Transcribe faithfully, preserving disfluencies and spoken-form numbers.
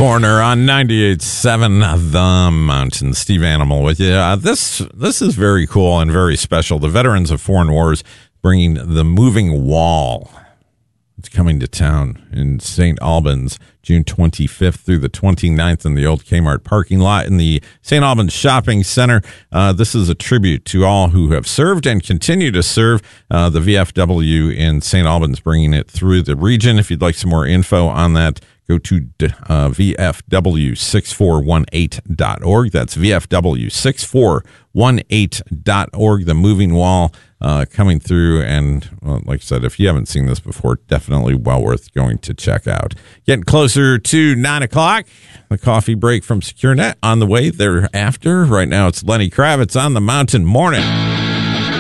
Corner on ninety-eight point seven The Mountain. Steve Animal with you. Uh, this this is very cool and very special. The Veterans of Foreign Wars bringing the Moving Wall. It's coming to town in Saint Albans, June twenty-fifth through the twenty-ninth in the old Kmart parking lot in the Saint Albans Shopping Center. Uh, this is a tribute to all who have served and continue to serve. Uh, the V F W in Saint Albans bringing it through the region. If you'd like some more info on that, go to uh, V F W six four one eight dot org. That's V F W six four one eight dot org. The Moving Wall uh, coming through. And well, like I said, if you haven't seen this before, definitely well worth going to check out. Getting closer to nine o'clock. The coffee break from SecureNet on the way thereafter. Right now, it's Lenny Kravitz on the Mountain Morning.